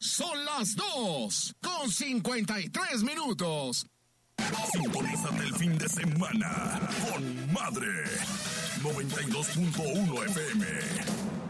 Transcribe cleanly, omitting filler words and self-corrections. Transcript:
Son las 2:53. Sintonízate el fin de semana con Madre 92.1 FM.